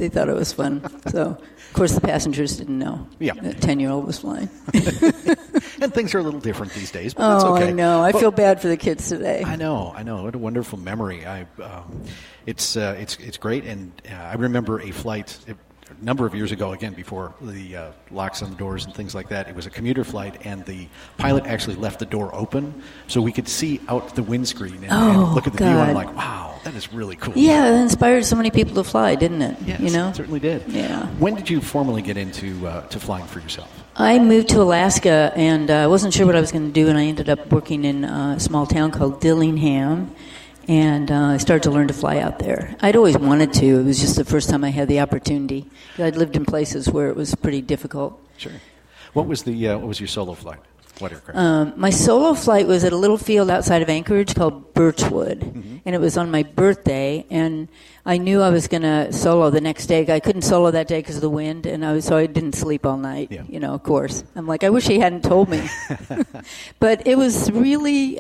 They thought it was fun. So, of course, the passengers didn't know. Yeah. The 10-year-old was flying. And things are a little different these days, but that's okay. I know. I feel bad for the kids today. I know. What a wonderful memory. It's great, and I remember a flight a number of years ago, again, before the locks on the doors and things like that. It was a commuter flight, and the pilot actually left the door open so we could see out the windscreen and look at the view. And I'm like, wow, that is really cool. Yeah, it inspired so many people to fly, didn't it? Yes, it certainly did. Yeah. When did you formally get into to flying for yourself? I moved to Alaska, and I wasn't sure what I was going to do, and I ended up working in a small town called Dillingham, and I started to learn to fly out there. I'd always wanted to. It was just the first time I had the opportunity. I'd lived in places where it was pretty difficult. Sure. What was your solo flight? What aircraft? My solo flight was at a little field outside of Anchorage called Birchwood, and it was on my birthday, and I knew I was going to solo the next day. I couldn't solo that day because of the wind, and so I didn't sleep all night, of course. I'm like, I wish he hadn't told me. But it was really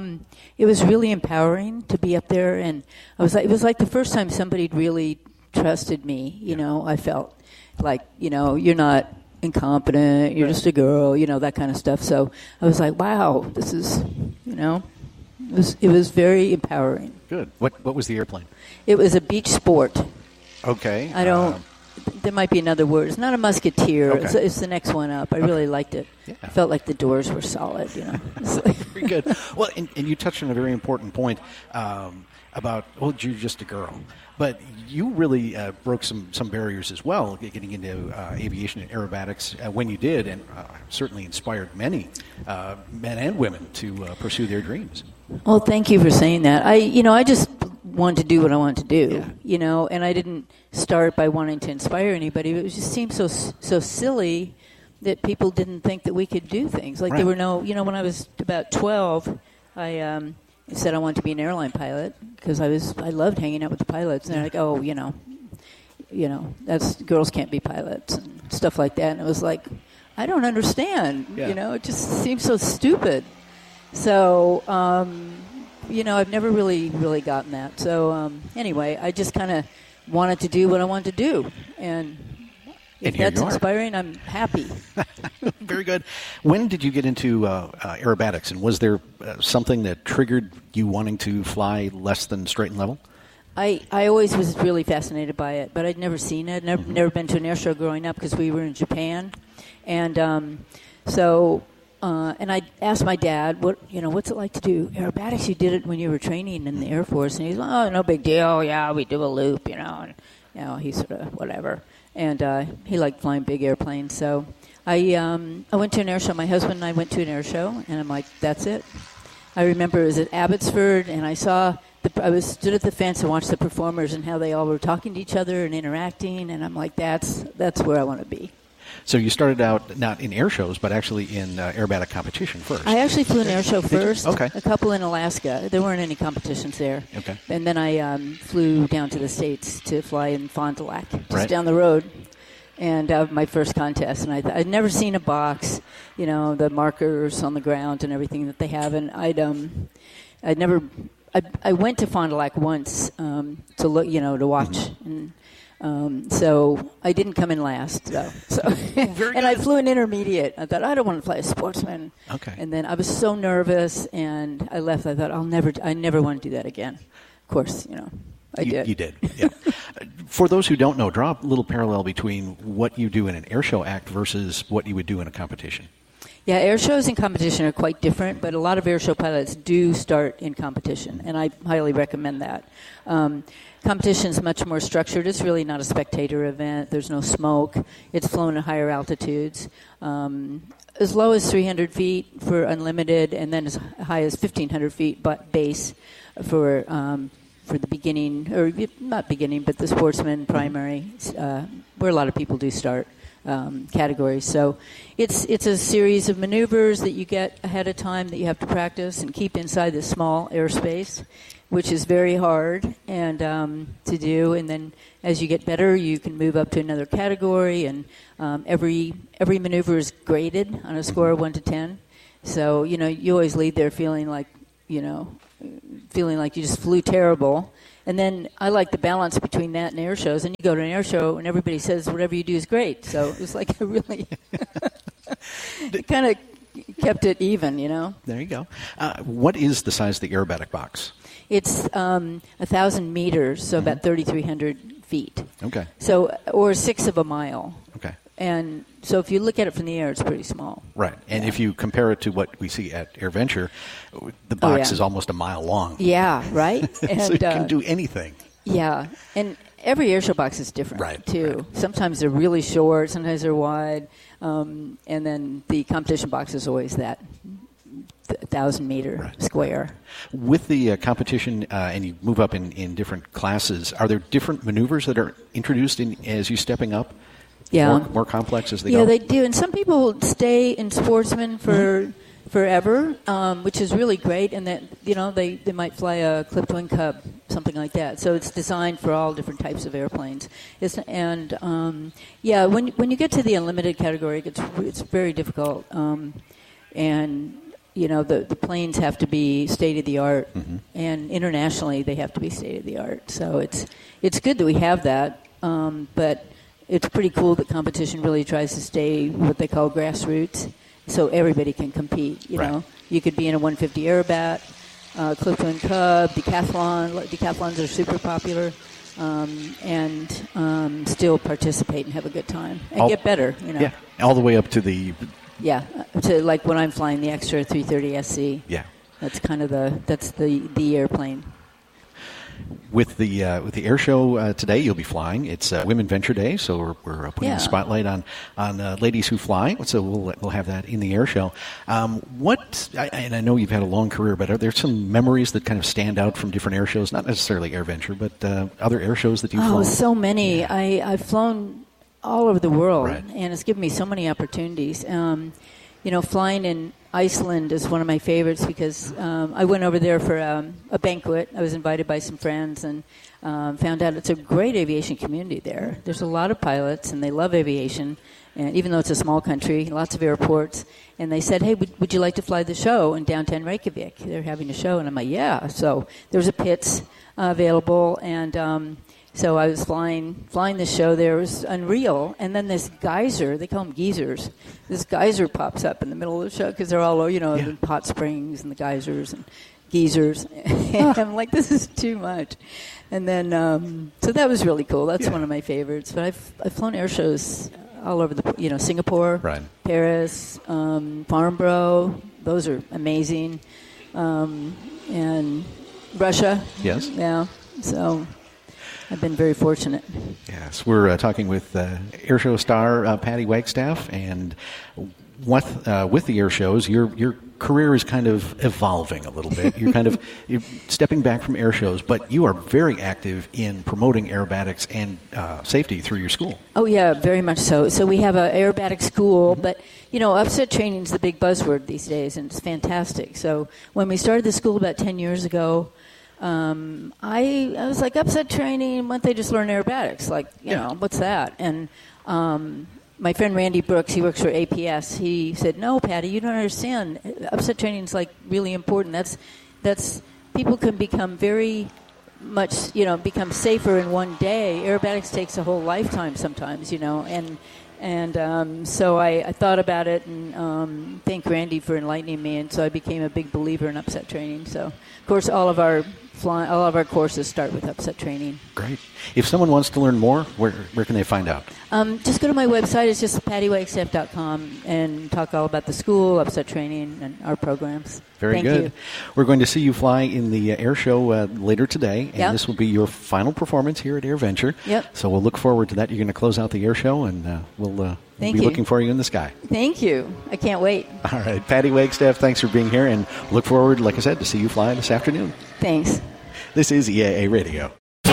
empowering to be up there, and it was like the first time somebody really trusted me, I felt like, you're not incompetent, you're just a girl, that kind of stuff. So I was like, wow, this is, it was very empowering. Good. What was the airplane? It was a Beach Sport. Okay. There might be another word. It's not a Musketeer. Okay. It's the next one up. I really liked it. Yeah. I felt like the doors were solid, Very good. Well, and you touched on a very important point about, you're just a girl. But you really broke some barriers as well, getting into aviation and aerobatics when you did, and certainly inspired many men and women to pursue their dreams. Well, thank you for saying that. I just wanted to do what I wanted to do, and I didn't start by wanting to inspire anybody. It just seemed so silly that people didn't think that we could do things. Like there were no, when I was about 12, I said I wanted to be an airline pilot because I loved hanging out with the pilots. And they're like, that's girls can't be pilots and stuff like that. And it was like, I don't understand. It just seems so stupid. So, I've never really gotten that. So anyway, I just kind of wanted to do what I wanted to do, and if that's inspiring, I'm happy. Very good. When did you get into aerobatics, and was there something that triggered you wanting to fly less than straight and level? I always was really fascinated by it, but I'd never seen it. Never been to an air show growing up because we were in Japan, and and I asked my dad, what's it like to do aerobatics? You did it when you were training in the Air Force, and he's like, oh, no big deal. Yeah, we do a loop, and he sort of whatever. And he liked flying big airplanes. So I went to an air show. My husband and I went to an air show, and I'm like, that's it. I remember it was at Abbotsford, and I saw I stood at the fence and watched the performers and how they all were talking to each other and interacting, and I'm like, that's where I want to be. So you started out not in air shows, but actually in aerobatic competition first. I actually flew an air show first. Okay. A couple in Alaska. There weren't any competitions there. Okay. And then I flew down to the States to fly in Fond du Lac, just down the road. And my first contest, and I'd never seen a box, the markers on the ground and everything that they have, and I went to Fond du Lac once to look, to watch, and so I didn't come in last, though. So, and I flew an intermediate. I thought I don't want to fly a sportsman. Okay. And then I was so nervous, and I left. I thought I never want to do that again. Of course, I did. You did, yeah. For those who don't know, draw a little parallel between what you do in an air show act versus what you would do in a competition. Yeah, air shows and competition are quite different, but a lot of air show pilots do start in competition, and I highly recommend that. Competition is much more structured. It's really not a spectator event. There's no smoke. It's flown at higher altitudes. As low as 300 feet for unlimited, and then as high as 1,500 feet base for the beginning, or not beginning, but the sportsman primary, where a lot of people do start. Categories. So it's a series of maneuvers that you get ahead of time that you have to practice and keep inside this small airspace, which is very hard and to do. And then as you get better, you can move up to another category. And every maneuver is graded on a score of 1 to 10. So you always leave there feeling like you just flew terrible. And then I like the balance between that and air shows. And you go to an air show and everybody says whatever you do is great. So it was like a really it kind of kept it even, you know. There you go. What is the size of the aerobatic box? It's 1,000 meters, so about 3,300 feet. Okay. So, or 1/6 of a mile. Okay. And so if you look at it from the air, it's pretty small. Right. And if you compare it to what we see at AirVenture, the box is almost a mile long. Yeah, right? And, so it can do anything. Yeah. And every airshow box is different, too. Right. Sometimes they're really short, sometimes they're wide. And then the competition box is always that 1,000-meter square. With the competition, and you move up in different classes, are there different maneuvers that are introduced as you stepping up? Yeah. More complex as they go? Yeah, they do. And some people stay in sportsman for forever, which is really great. And that, you know, they might fly a clipped wing Cub, something like that. So it's designed for all different types of airplanes. When you get to the unlimited category, it's very difficult. And you know, the planes have to be state-of-the-art, and internationally they have to be state-of-the-art. So it's good that we have that, but it's pretty cool that competition really tries to stay what they call grassroots, so everybody can compete. You know, you could be in a 150 Aerobat, clipped wing Cub, decathlon. Decathlons are super popular, and still participate and have a good time and get better. You know, yeah, all the way up to the. Yeah, to like when I'm flying the extra 330 SC. Yeah, that's kind of the airplane. With the air show today, you'll be flying. It's Women Venture Day, so we're putting the spotlight on ladies who fly. So we'll have that in the air show. And I know you've had a long career, but are there some memories that kind of stand out from different air shows? Not necessarily AirVenture, but other air shows that you've flown? Oh, so many. Yeah. I've flown all over the world, and it's given me so many opportunities. You know, flying in Iceland is one of my favorites because I went over there for a banquet. I was invited by some friends and found out it's a great aviation community there. There's a lot of pilots, and they love aviation, and even though it's a small country, lots of airports. And they said, hey, would you like to fly the show in downtown Reykjavik? They're having a show, and I'm like, yeah. So there was a pits available, and so I was flying the show there. It was unreal. And then this geyser, they call them geysers, this geyser pops up in the middle of the show because they're all, you know, the hot springs and the geysers and geysers. And I'm like, this is too much. And then, so that was really cool. That's one of my favorites. But I've flown air shows all over Singapore, Paris, Farnborough. Those are amazing. And Russia. Yes. Yeah. So I've been very fortunate. Yes, we're talking with airshow star Patty Wagstaff, and with the air shows, your career is kind of evolving a little bit. You're stepping back from air shows, but you are very active in promoting aerobatics and safety through your school. Oh yeah, very much so. So we have an aerobatic school, but you know, upset training is the big buzzword these days, and it's fantastic. So when we started the school about 10 years ago. I was like, upset training, why don't they just learn aerobatics? Like, you know, what's that? And my friend Randy Brooks, he works for APS, he said, no, Patty, you don't understand. Upset training is, like, really important. That's people can become very much, you know, become safer in one day. Aerobatics takes a whole lifetime sometimes, you know, and so I thought about it and thank Randy for enlightening me, and so I became a big believer in upset training. So, of course, all of our courses start with upset training. Great. If someone wants to learn more, where can they find out? Just go to my website. It's just pattywagstaff.com and talk all about the school, upset training, and our programs. Very good. Thank you. We're going to see you fly in the air show later today, and this will be your final performance here at AirVenture. Yep. So we'll look forward to that. You're going to close out the air show, and we'll be looking for you in the sky. Thank you. I can't wait. All right. Patty Wagstaff, thanks for being here, and look forward, like I said, to see you fly this afternoon. Thanks. This is EAA Radio.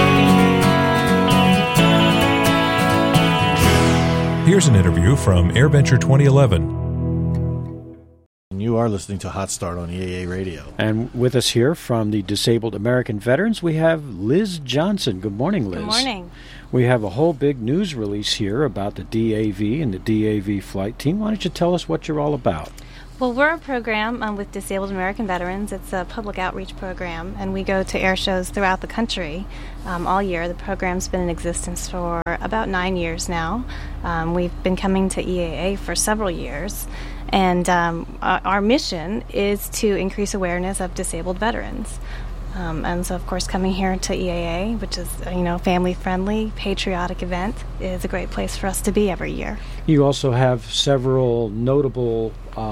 Here's an interview from AirVenture 2011. You are listening to Hot Start on EAA Radio. And with us here from the Disabled American Veterans, we have Liz Johnson. Good morning, Liz. Good morning. We have a whole big news release here about the DAV and the DAV flight team. Why don't you tell us what you're all about? Well, we're a program with Disabled American Veterans. It's a public outreach program, and we go to air shows throughout the country all year. The program's been in existence for about 9 years now. We've been coming to EAA for several years, and our mission is to increase awareness of disabled veterans. And so, of course, coming here to EAA, which is, family-friendly, patriotic event, is a great place for us to be every year. You also have several notable,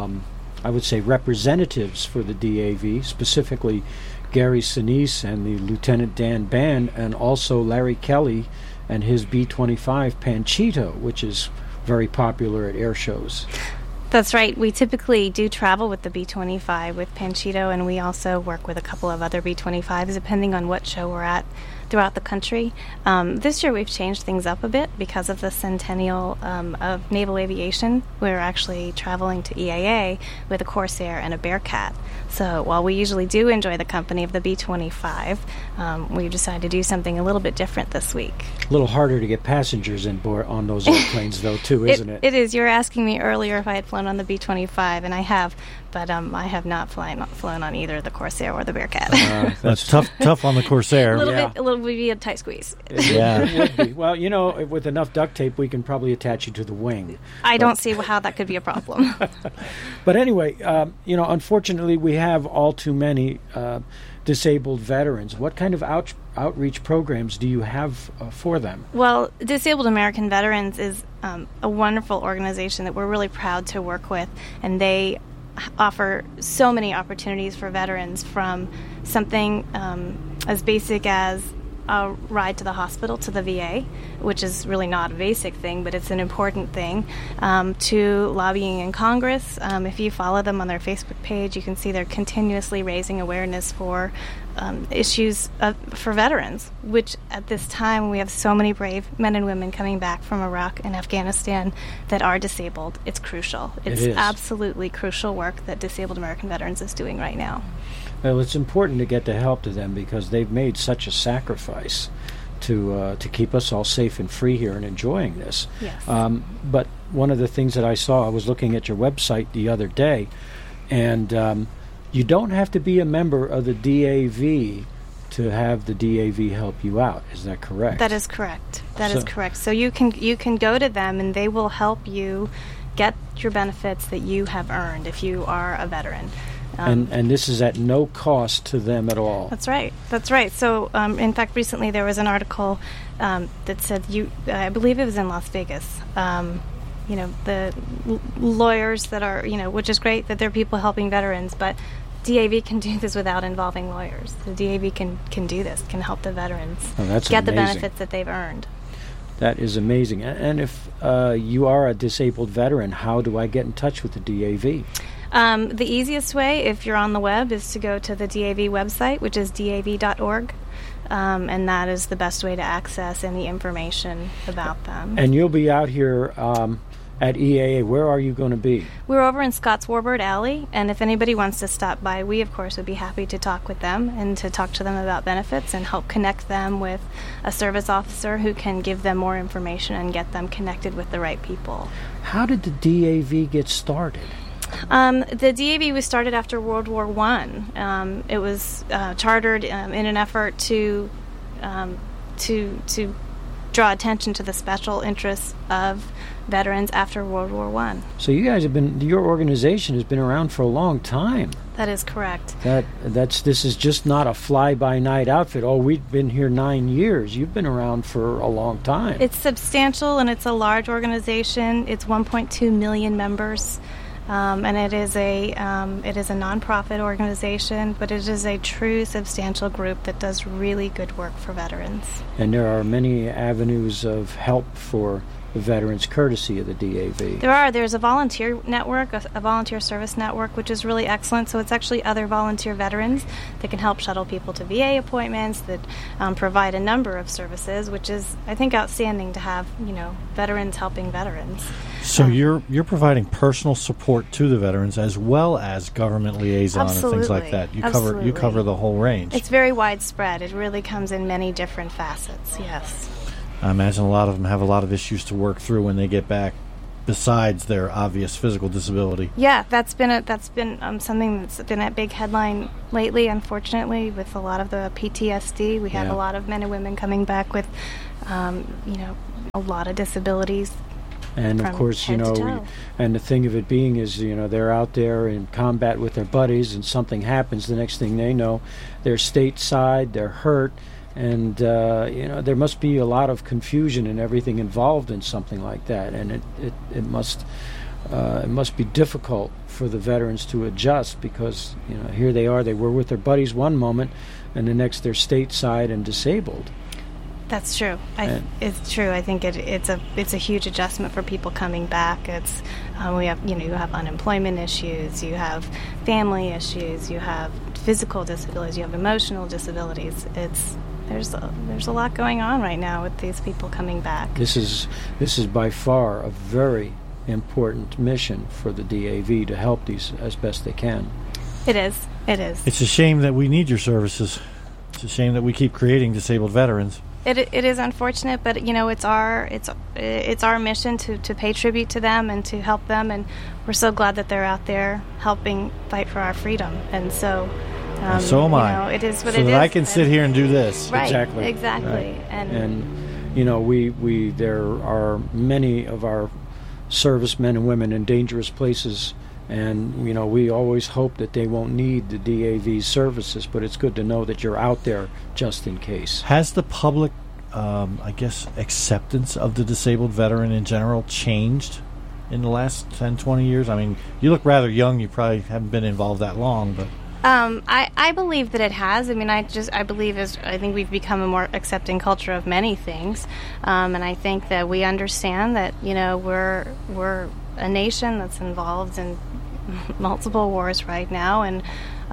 I would say, representatives for the DAV, specifically Gary Sinise and the Lieutenant Dan Band, and also Larry Kelly and his B-25 Panchito, which is very popular at air shows. That's right. We typically do travel with the B-25 with Panchito, and we also work with a couple of other B-25s depending on what show we're at throughout the country. This year we've changed things up a bit because of the centennial of naval aviation. We're actually traveling to EAA with a Corsair and a Bearcat. So while we usually do enjoy the company of the B-25, we've decided to do something a little bit different this week. A little harder to get passengers in board on those airplanes, though, too, isn't it? It is. You were asking me earlier if I had flown on the B-25, and I have, but I have not flown on either the Corsair or the Bearcat. That's tough on the Corsair. A little would be a tight squeeze. Yeah. It would be. Well, with enough duct tape, we can probably attach you to the wing. I don't see how that could be a problem. But anyway, unfortunately, we have all too many disabled veterans. What kind of outreach programs do you have for them? Well, Disabled American Veterans is a wonderful organization that we're really proud to work with, and they offer so many opportunities for veterans, from something as basic as a ride to the hospital, to the VA, which is really not a basic thing, but it's an important thing, to lobbying in Congress. If you follow them on their Facebook page, you can see they're continuously raising awareness for issues for veterans, which at this time we have so many brave men and women coming back from Iraq and Afghanistan that are disabled. It's crucial. It's absolutely crucial work that Disabled American Veterans is doing right now. Well, it's important to get the help to them because they've made such a sacrifice to keep us all safe and free here and enjoying this. Yes. But one of the things that I saw, I was looking at your website the other day, and you don't have to be a member of the DAV to have the DAV help you out. Is that correct? That is correct. That is correct. So you can go to them, and they will help you get your benefits that you have earned if you are a veteran. And this is at no cost to them at all. That's right. That's right. So, in fact, recently there was an article that said I believe it was in Las Vegas. The lawyers that are, which is great that there are people helping veterans, but DAV can do this without involving lawyers. The DAV can do this, can help the veterans get the benefits that they've earned. That is amazing. And if you are a disabled veteran, how do I get in touch with the DAV? The easiest way, if you're on the web, is to go to the DAV website, which is dav.org, and that is the best way to access any information about them. And you'll be out here at EAA. Where are you going to be? We're over in Scotts Warbird Alley, and if anybody wants to stop by, we, of course, would be happy to talk with them and to talk to them about benefits and help connect them with a service officer who can give them more information and get them connected with the right people. How did the DAV get started? The DAV was started after World War I. It was chartered in an effort to draw attention to the special interests of veterans after World War I. So you guys your organization has been around for a long time. That is correct. This is just not a fly-by-night outfit. Oh, we've been here 9 years. You've been around for a long time. It's substantial, and it's a large organization. It's 1.2 million members. And it is a nonprofit organization, but it is a true substantial group that does really good work for veterans. And there are many avenues of help for the veterans, courtesy of the DAV. There's a volunteer network, a volunteer service network, which is really excellent. So it's actually other volunteer veterans that can help shuttle people to VA appointments, that provide a number of services, which is, I think, outstanding to have, veterans helping veterans. So you're providing personal support to the veterans as well as government liaison and things like that. You cover the whole range. It's very widespread. It really comes in many different facets. Yes. I imagine a lot of them have a lot of issues to work through when they get back besides their obvious physical disability. Yeah, that's been something that's been a big headline lately, unfortunately, with a lot of the PTSD. We have a lot of men and women coming back with, a lot of disabilities. And of course, and the thing of it being is, they're out there in combat with their buddies, and something happens. The next thing they know, they're stateside, they're hurt, and there must be a lot of confusion and everything involved in something like that. And it must be difficult for the veterans to adjust, because here they are, they were with their buddies one moment, and the next they're stateside and disabled. That's true. It's true. I think it's a huge adjustment for people coming back. It's you have unemployment issues, you have family issues, you have physical disabilities, you have emotional disabilities. There's a lot going on right now with these people coming back. This is by far a very important mission for the DAV to help these as best they can. It is. It's a shame that we need your services. It's a shame that we keep creating disabled veterans. It is unfortunate, but it's our mission to pay tribute to them and to help them, and we're so glad that they're out there helping fight for our freedom. And so, and so am I. It is what so it is. So that I can sit here and do this. Right, exactly. Right. And we there are many of our servicemen and women in dangerous places. And, we always hope that they won't need the DAV services, but it's good to know that you're out there just in case. Has the public, acceptance of the disabled veteran in general changed in the last 10, 20 years? I mean, you look rather young. You probably haven't been involved that long, but... I believe that it has. I mean, I think we've become a more accepting culture of many things, and I think that we understand that we're a nation that's involved in multiple wars right now, and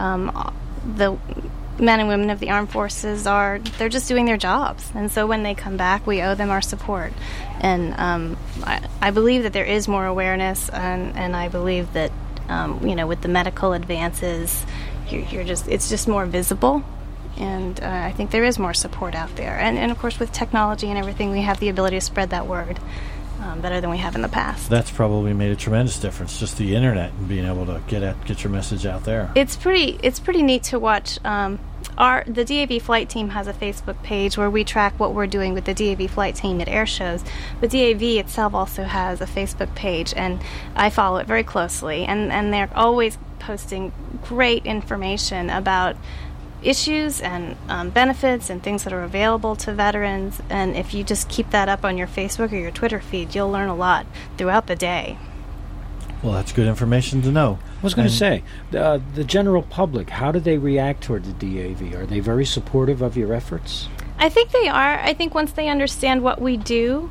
the men and women of the armed forces they're just doing their jobs, and so when they come back, we owe them our support. And I believe that there is more awareness, and I believe that with the medical advances, it's just more visible, and I think there is more support out there. And of course, with technology and everything, we have the ability to spread that word better than we have in the past. That's probably made a tremendous difference, just the internet and being able to get your message out there. It's pretty neat to watch. The DAV flight team has a Facebook page where we track what we're doing with the DAV flight team at air shows. But DAV itself also has a Facebook page, and I follow it very closely. And they're always posting great information about issues and benefits and things that are available to veterans. And if you just keep that up on your Facebook or your Twitter feed, you'll learn a lot throughout the day. Well, that's good information to know. I was going to say, the general public, how do they react toward the DAV? Are they very supportive of your efforts? I think they are. I think once they understand what we do,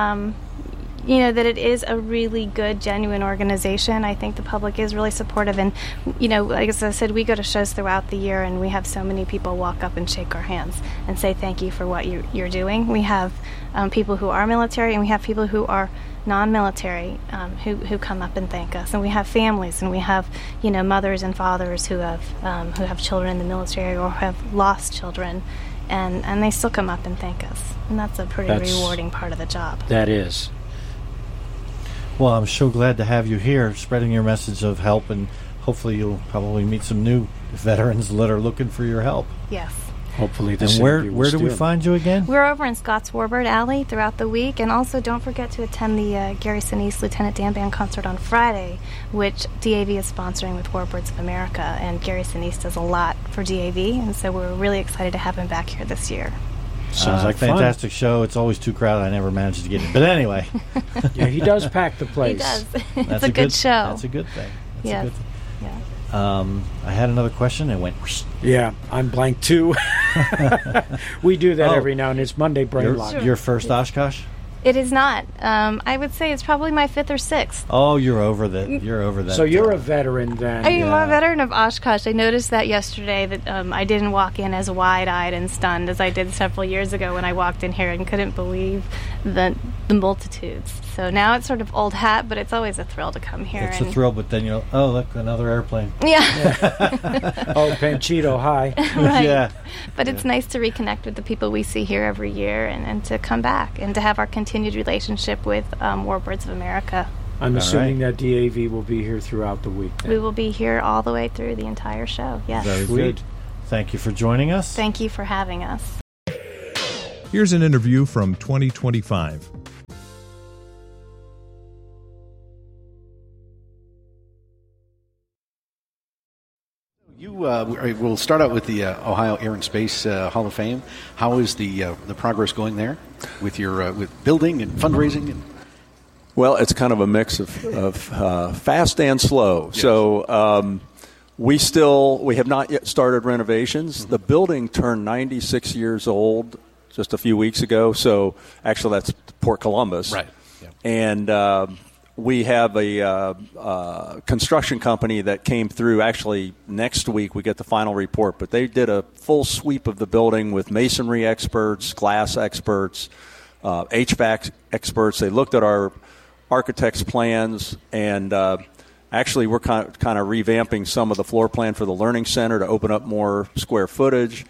that it is a really good, genuine organization, I think the public is really supportive. And, like I said, we go to shows throughout the year, and we have so many people walk up and shake our hands and say thank you for what you're doing. We have people who are military, and we have people who are non-military who come up and thank us, and we have families, and we have mothers and fathers who have children in the military or have lost children, and they still come up and thank us, and that's a pretty rewarding part of the job. That is. Well, I'm so glad to have you here, spreading your message of help, and hopefully you'll probably meet some new veterans that are looking for your help. Yes. Hopefully this. And where do we find you again? We're over in Scotts Warbird Alley throughout the week, and also don't forget to attend the Gary Sinise Lieutenant Dan Band concert on Friday, which DAV is sponsoring with Warbirds of America, and Gary Sinise does a lot for DAV, and so we're really excited to have him back here this year. Sounds like fantastic show. It's always too crowded. I never managed to get it, but anyway. Yeah, he does pack the place. He does. It's a good show. That's a good thing. Yes. I had another question. It went. Whoosh. Yeah, I'm blank too. We do that every now and then. It's Monday brain lock. Your first Oshkosh? It is not. I would say it's probably my 5th or 6th. Oh, you're over that. So you're a veteran then. I'm a veteran of Oshkosh. I noticed that yesterday that I didn't walk in as wide-eyed and stunned as I did several years ago when I walked in here and couldn't believe the multitudes. So now it's sort of old hat, but it's always a thrill to come here. It's a thrill, but then you're, oh, look, another airplane. Yeah. Oh, Panchito, hi. Right. Yeah. But it's nice to reconnect with the people we see here every year and to come back and to have our continued relationship with Warbirds of America. I'm assuming that DAV will be here throughout the week. We will be here all the way through the entire show. Yes. Very good. Thank you for joining us. Thank you for having us. Here's an interview from 2025. We'll start out with the Ohio Air and Space Hall of Fame. How is the progress going there with your with building and fundraising? Well, it's kind of a mix of fast and slow. Yes. So we have not yet started renovations. Mm-hmm. The building turned 96 years old just a few weeks ago. So actually, that's Port Columbus, right? Yeah. And we have a construction company that came through. Actually, next week we get the final report, but they did a full sweep of the building with masonry experts, glass experts, HVAC experts. They looked at our architect's plans, and actually we're kind of revamping some of the floor plan for the Learning Center to open up more square footage.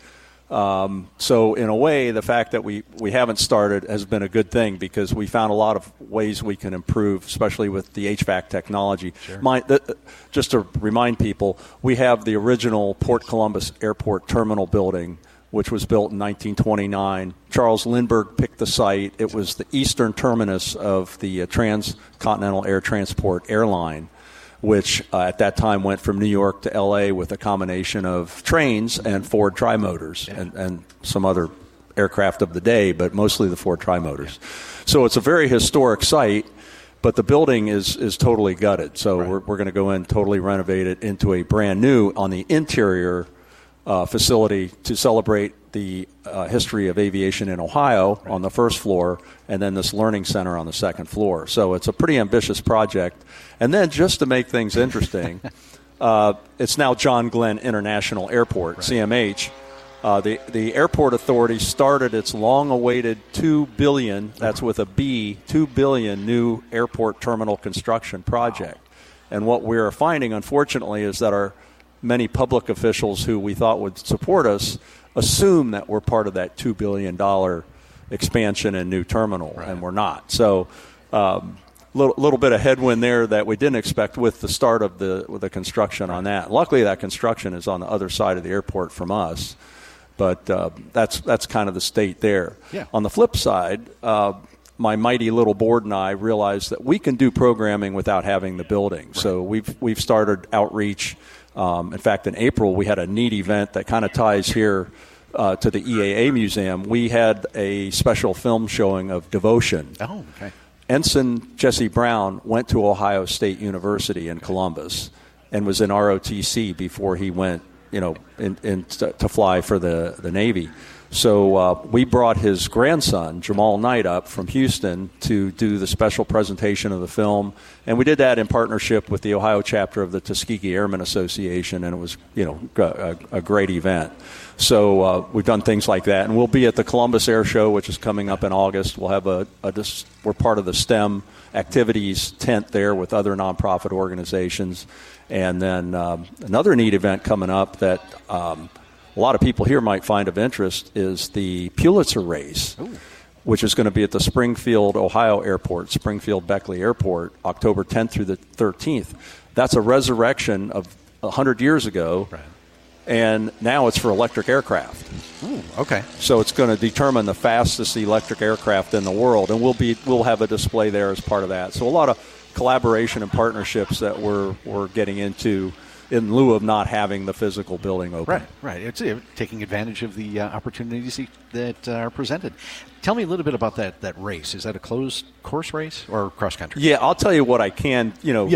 So in a way, the fact that we haven't started has been a good thing because we found a lot of ways we can improve, especially with the HVAC technology. Sure. Just to remind people, we have the original Port Columbus Airport Terminal building, which was built in 1929. Charles Lindbergh picked the site. It was the eastern terminus of the Transcontinental Air Transport Airline, which at that time went from New York to L.A. with a combination of trains and Ford Tri-Motors and some other aircraft of the day, but mostly the Ford Tri-Motors. Yeah. So it's a very historic site, but the building is totally gutted. So we're going to go in, totally renovate it into a brand new on the interior facility to celebrate the history of aviation in Ohio on the first floor, and then this learning center on the second floor. So it's a pretty ambitious project. And then just to make things interesting, it's now John Glenn International Airport, CMH. The airport authority started its long-awaited $2 billion, that's with a B, $2 billion new airport terminal construction project. And what we're finding, unfortunately, is that our many public officials who we thought would support us assume that we're part of that $2 billion expansion and new terminal, and we're not. So little bit of headwind there that we didn't expect with the start of the construction on that. Luckily, that construction is on the other side of the airport from us, but that's kind of the state there. Yeah. On the flip side, my mighty little board and I realized that we can do programming without having the building. Right. So we've started outreach. In fact, in April, we had a neat event that kind of ties here to the EAA Museum. We had a special film showing of Devotion. Oh, okay. Ensign Jesse Brown went to Ohio State University in Columbus and was in ROTC before he went, to fly for the Navy. So we brought his grandson, Jamal Knight, up from Houston to do the special presentation of the film. And we did that in partnership with the Ohio chapter of the Tuskegee Airmen Association, and it was, a great event. So we've done things like that. And we'll be at the Columbus Air Show, which is coming up in August. We'll have we're part of the STEM activities tent there with other nonprofit organizations. And then another neat event coming up that a lot of people here might find of interest is the Pulitzer Race, which is going to be at the Springfield, Ohio Airport, Springfield Beckley Airport, October 10th through the 13th. That's a resurrection of 100 years ago, and now it's for electric aircraft. Ooh, okay. So it's going to determine the fastest electric aircraft in the world, and we'll have a display there as part of that. So a lot of collaboration and partnerships that we're getting into in lieu of not having the physical building open. Right. It's taking advantage of the opportunities that are presented. Tell me a little bit about that race. Is that a closed course race or cross country? Yeah, I'll tell you what I can.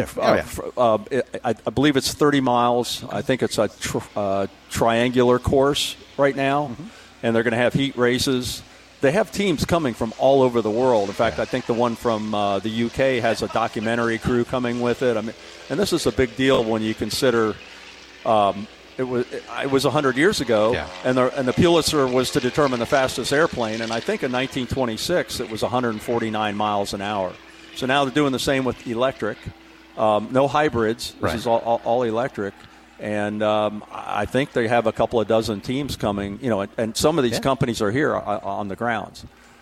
I believe it's 30 miles. I think it's a triangular course right now, and they're going to have heat races. They have teams coming from all over the world. In fact, I think the one from the UK has a documentary crew coming with it. And this is a big deal when you consider it was 100 years ago, and the Pulitzer was to determine the fastest airplane. And I think in 1926 it was 149 miles an hour. So now they're doing the same with electric, no hybrids. This is all electric. And I think they have a couple of dozen teams coming, and some of these companies are here on the grounds.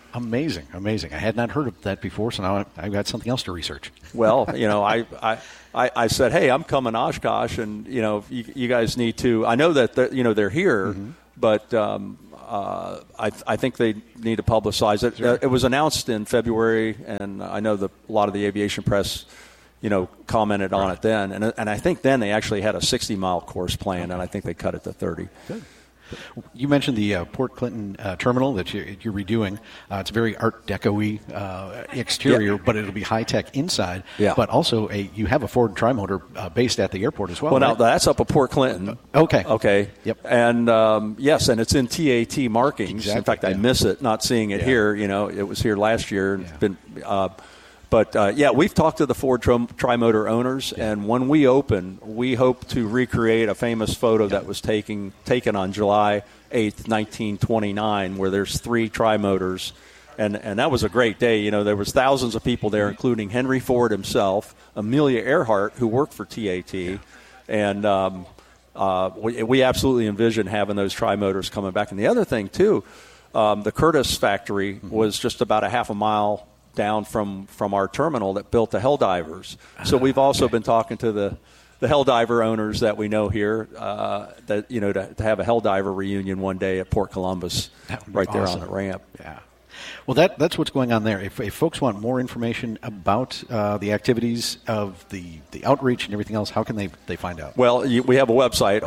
Amazing. I had not heard of that before, so now I've got something else to research. Well, I said, hey, I'm coming to Oshkosh, and you guys need to. I know that they're here, but I think they need to publicize it. Sure. It was announced in February, and I know that a lot of the aviation press, commented on it then, and I think then they actually had a 60-mile course planned, and I think they cut it to 30. Good. You mentioned the Port Clinton terminal that you're redoing. It's a very Art Deco-y exterior, but it'll be high-tech inside. Yeah. But also, you have a Ford Trimotor based at the airport as well. Well, right? now that's up at Port Clinton. Okay. Yep. And yes, and it's in TAT markings. Exactly, in fact, I miss it not seeing it here. It was here last year. And it's been. But we've talked to the Ford Trimotor owners, and when we open, we hope to recreate a famous photo that was taken on July 8th, 1929, where there's 3 Trimotors, and that was a great day. There was thousands of people there, including Henry Ford himself, Amelia Earhart, who worked for TAT, and we absolutely envision having those Trimotors coming back. And the other thing, too, the Curtiss factory was just about a half a mile down from our terminal that built the Helldivers. So we've also been talking to the Helldiver owners that we know here, to have a Helldiver reunion one day at Port Columbus, right there on the ramp. Yeah. Well, that's what's going on there. If folks want more information about the activities of the outreach and everything else, how can they find out? Well, we have a website,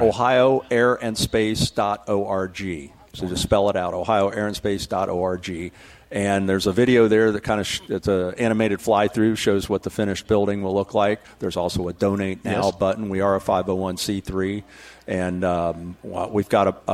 ohioairandspace.org. So just spell it out, ohioairandspace.org. And there's a video there that it's an animated fly-through, shows what the finished building will look like. There's also a Donate Now button. We are a 501c3. And we've got a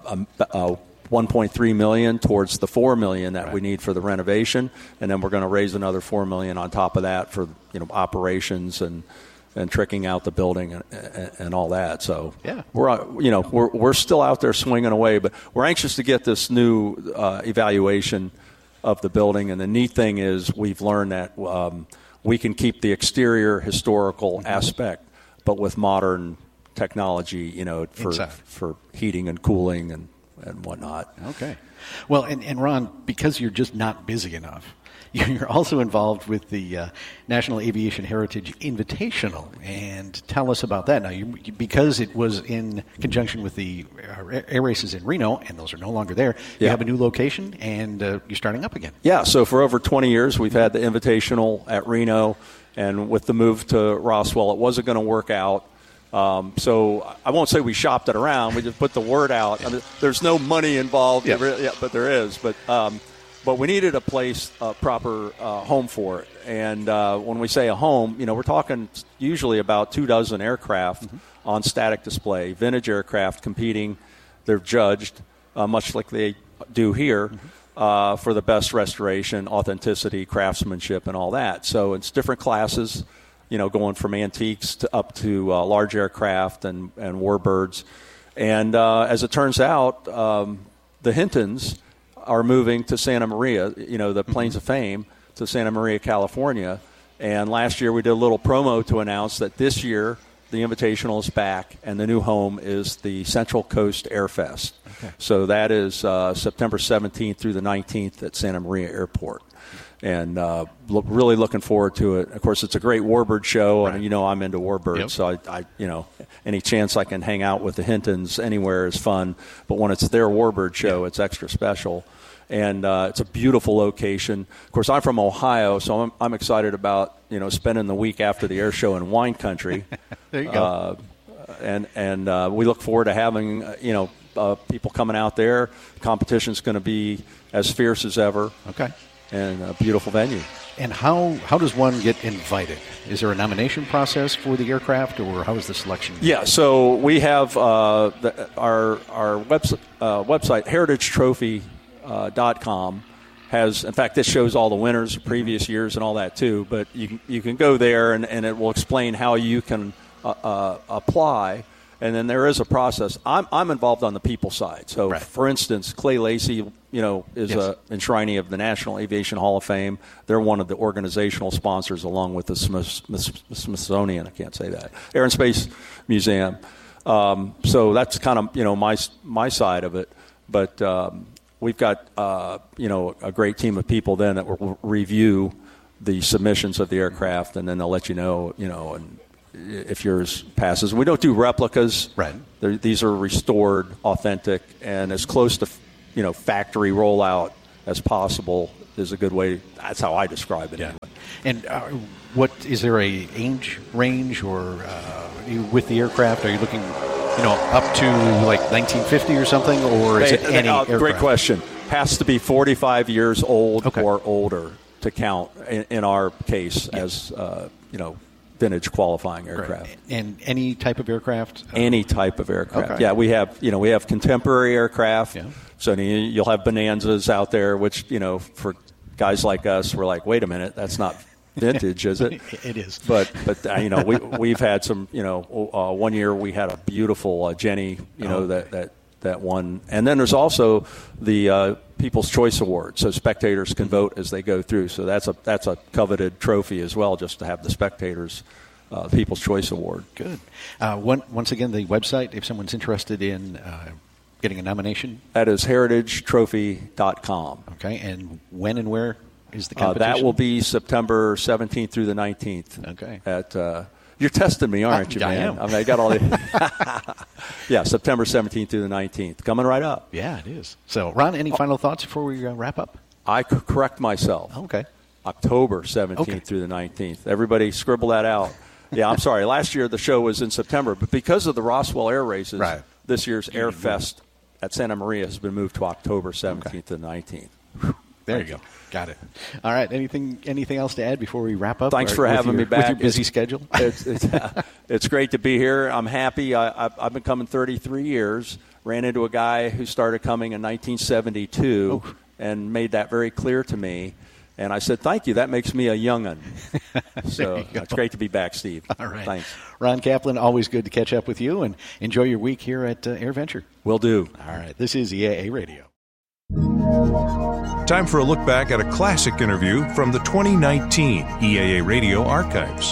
$1.3 million towards the $4 million that we need for the renovation. And then we're going to raise another $4 million on top of that for operations and tricking out the building and all that. So we're still out there swinging away, but we're anxious to get this new evaluation of the building. And the neat thing is we've learned that we can keep the exterior historical aspect, but with modern technology, for heating and cooling and whatnot. Okay. Well, and Ron, because you're just not busy enough, you're also involved with the National Aviation Heritage Invitational, and tell us about that. Now, because it was in conjunction with the air races in Reno, and those are no longer there, you have a new location, and you're starting up again. Yeah, so for over 20 years, we've had the Invitational at Reno, and with the move to Roswell, it wasn't going to work out. So I won't say we shopped it around. We just put the word out. I mean, there's no money involved, but there is. But we needed a place, a proper home for it. And when we say a home, we're talking usually about 24 aircraft on static display, vintage aircraft competing. They're judged, much like they do here, for the best restoration, authenticity, craftsmanship, and all that. So it's different classes, going from antiques up to large aircraft and warbirds. And as it turns out, the Hintons are moving to Santa Maria, the Plains of Fame, to Santa Maria, California. And last year we did a little promo to announce that this year the Invitational is back, and the new home is the Central Coast Air Fest. Okay. So that is September 17th through the 19th at Santa Maria Airport. And really looking forward to it. Of course, it's a great warbird show, and I'm into warbirds, so I any chance I can hang out with the Hintons anywhere is fun. But when it's their warbird show, it's extra special, and it's a beautiful location. Of course, I'm from Ohio, so I'm excited about spending the week after the air show in wine country. There you go. And we look forward to having people coming out there. The competition's going to be as fierce as ever. Okay. And a beautiful venue. And how does one get invited? Is there a nomination process for the aircraft, or how is the selection? Yeah, so we have our website, heritagetrophy.com, has, in fact, this shows all the winners of previous years and all that too, but you can go there and it will explain how you can apply. And then there is a process. I'm involved on the people side. So, for instance, Clay Lacy, is an enshrinee of the National Aviation Hall of Fame. They're one of the organizational sponsors, along with the Smithsonian. I can't say that. Air and Space Museum. So that's kind of my side of it. But we've got a great team of people then that will review the submissions of the aircraft, and then they'll let you know, and if yours passes. We don't do replicas. Right. These are restored, authentic, and as close to factory rollout as possible is a good way. That's how I describe it. Yeah. Anyway. And what is there a age range, or with the aircraft? Are you looking, up to like 1950 or something, or is it any aircraft? Great question. Has to be 45 years old or older to count in our case as vintage qualifying aircraft. Right. And any type of aircraft? Any type of aircraft. Okay. Yeah, we have contemporary aircraft. Yeah. So you'll have Bonanzas out there, which for guys like us, we're like, wait a minute, that's not vintage, is it? It is. But we've had some. 1 year we had a beautiful Jenny. That one, and then there's also the People's Choice Award, so spectators can vote as they go through. So that's a coveted trophy as well, just to have the spectators People's Choice Award. Good. Once again, the website, if someone's interested in getting a nomination, that is heritagetrophy.com. Okay, and when and where is the competition? That will be September 17th through the 19th. Okay. You're testing me, aren't you, man? I am. I got all the. Yeah, September 17th through the 19th. Coming right up. Yeah, it is. So, Ron, any final thoughts before we wrap up? I could correct myself. Okay. October 17th through the 19th. Everybody scribble that out. Yeah, I'm sorry. Last year the show was in September, but because of the Roswell Air Races, this year's Air Fest at Santa Maria has been moved to October 17th to the 19th. There you go. Got it. All right. Anything else to add before we wrap up? Thanks for having me back. With your busy schedule. It's great to be here. I'm happy. I've been coming 33 years. Ran into a guy who started coming in 1972 and made that very clear to me. And I said, thank you. That makes me a young'un. So it's great to be back, Steve. All right. Thanks. Ron Kaplan, always good to catch up with you, and enjoy your week here at AirVenture. Will do. All right. This is EAA Radio. Time for a look back at a classic interview from the 2019 EAA Radio archives.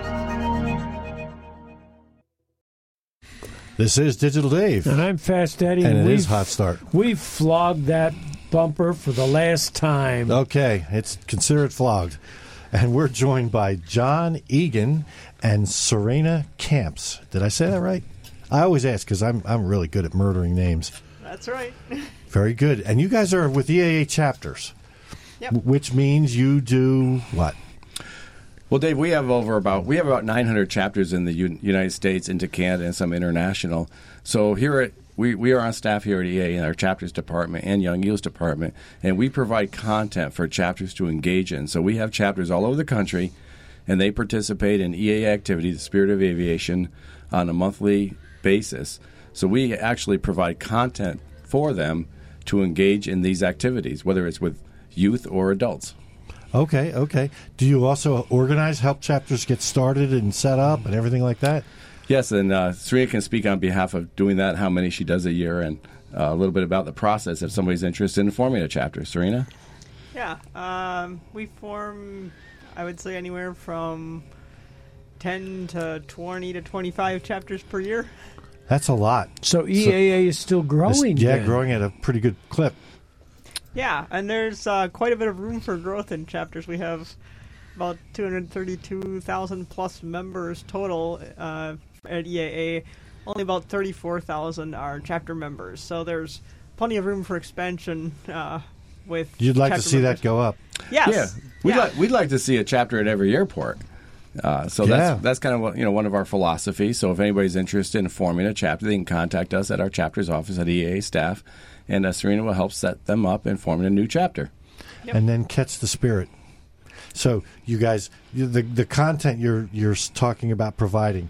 This is Digital Dave. And I'm Fast Eddie. And it is Hot Start. We've flogged that bumper for the last time. Okay, consider it flogged. And we're joined by John Egan and Serena Camps. Did I say that right? I always ask because I'm really good at murdering names. That's right. Very good. And you guys are with EAA chapters, which means you do what? Well, Dave, we have about 900 chapters in the United States, into Canada, and some international. So we are on staff here at EAA in our chapters department and Young Eagles department, and we provide content for chapters to engage in. So we have chapters all over the country, and they participate in EAA activity, the Spirit of Aviation, on a monthly basis. So we actually provide content for them to engage in these activities, whether it's with youth or adults. Okay. Do you also help chapters get started and set up and everything like that? Yes, and Serena can speak on behalf of doing that, how many she does a year, and a little bit about the process if somebody's interested in forming a chapter. Serena? Yeah, we form, I would say, anywhere from 10 to 20 to 25 chapters per year. That's a lot. So EAA is still growing. Growing at a pretty good clip. Yeah, and there's quite a bit of room for growth in chapters. We have about 232,000 plus members total at EAA. Only about 34,000 are chapter members. So there's plenty of room for expansion with You'd like to see members. that go up. Yes. Yeah. We'd like to see a chapter at every airport. That's kind of one of our philosophies. So if anybody's interested in forming a chapter, they can contact us at our chapter's office at EAA staff, and Serena will help set them up and form a new chapter. Yep. And then catch the spirit. So you guys, the content you're talking about providing,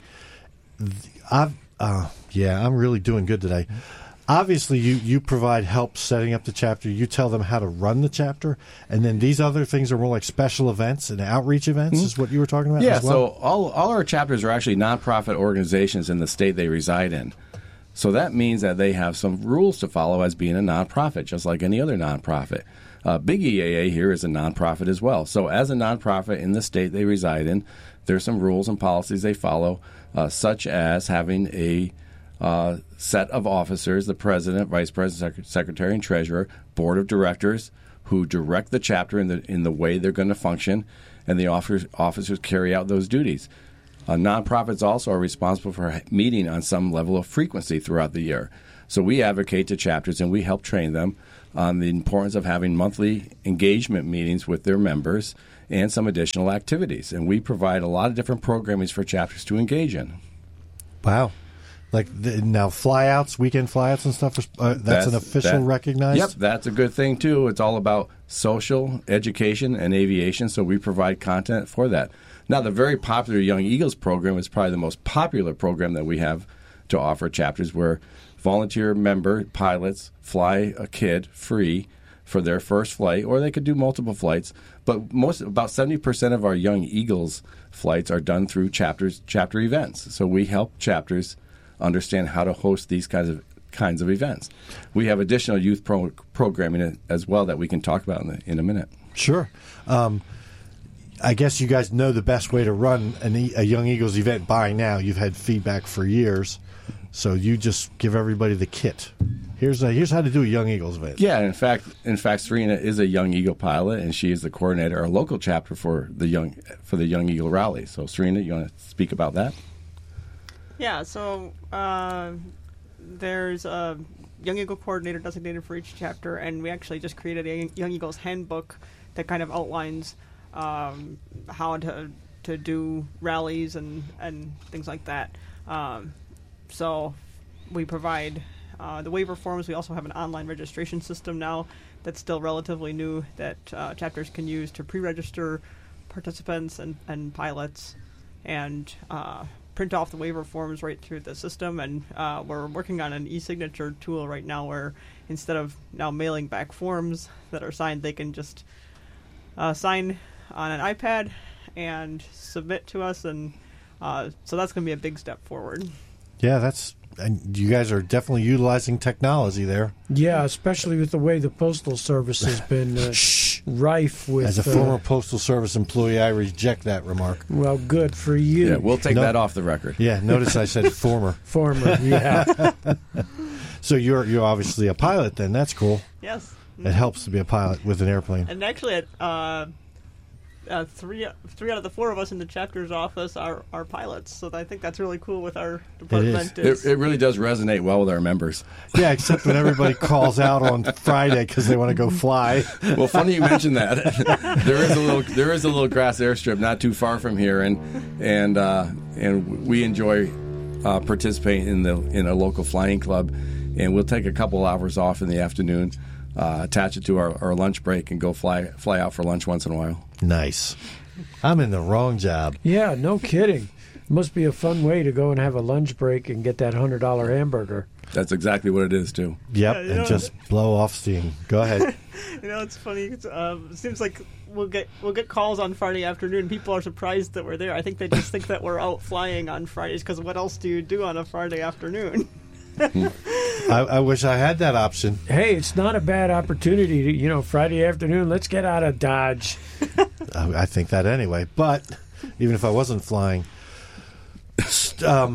I'm really doing good today. Obviously, you provide help setting up the chapter. You tell them how to run the chapter, and then these other things are more like special events and outreach events. Is what you were talking about? Yeah. As well? So all our chapters are actually nonprofit organizations in the state they reside in. So that means that they have some rules to follow as being a nonprofit, just like any other nonprofit. Big EAA here is a nonprofit as well. So as a nonprofit in the state they reside in, there's some rules and policies they follow, such as having a set of officers, the president, vice president, secretary, and treasurer, board of directors, who direct the chapter in the way they're going to function, and the officers carry out those duties. Nonprofits also are responsible for meeting on some level of frequency throughout the year. So we advocate to chapters and we help train them on the importance of having monthly engagement meetings with their members and some additional activities. And we provide a lot of different programming for chapters to engage in. Wow. Like now flyouts, weekend flyouts and stuff, that's an official recognized? Yep, that's a good thing too. It's all about social, education, and aviation, so we provide content for that. Now, the very popular Young Eagles program is probably the most popular program that we have to offer chapters, where volunteer member pilots fly a kid free for their first flight, or they could do multiple flights. But about 70% of our Young Eagles flights are done through chapter events. So we help chapters understand how to host these kinds of events. We have additional youth programming as well that we can talk about in a minute. Sure. I guess you guys know the best way to run a Young Eagles event by now. You've had feedback for years, so you just give everybody the kit. Here's how to do a Young Eagles event. Yeah, in fact, Serena is a Young Eagle pilot, and she is the coordinator, our local chapter for the Young Eagle Rally. So, Serena, you want to speak about that? Yeah. So there's a Young Eagle coordinator designated for each chapter, and we actually just created a Young Eagles handbook that kind of outlines how to do rallies and things like that. So we provide the waiver forms. We also have an online registration system now that's still relatively new that chapters can use to pre-register participants and pilots, and print off the waiver forms right through the system. And we're working on an e-signature tool right now where instead of now mailing back forms that are signed, they can just sign on an iPad and submit to us, and so that's going to be a big step forward. Yeah, and you guys are definitely utilizing technology there. Yeah, especially with the way the Postal Service has been rife with... As a former Postal Service employee, I reject that remark. Well, good for you. Yeah, we'll take that off the record. Yeah, notice I said former. Former, yeah. So you're obviously a pilot then. That's cool. Yes. It helps to be a pilot with an airplane. And actually, three out of the four of us in the chapter's office are pilots, so I think that's really cool with our department. It really does resonate well with our members. Yeah, except when everybody calls out on Friday because they want to go fly. Well, funny you mention that. there is a little grass airstrip not too far from here, and we enjoy participating in a local flying club, and we'll take a couple hours off in the afternoon, attach it to our lunch break, and go fly out for lunch once in a while. Nice. I'm in the wrong job. Yeah, no kidding. Must be a fun way to go and have a lunch break and get that $100 hamburger. That's exactly what it is, too. Yep, and just blow off steam. Go ahead. It's funny. It seems like we'll get calls on Friday afternoon. People are surprised that we're there. I think they just think that we're out flying on Fridays, because what else do you do on a Friday afternoon? I wish I had that option. Hey, it's not a bad opportunity to, Friday afternoon, let's get out of Dodge. I think that anyway. But even if I wasn't flying, do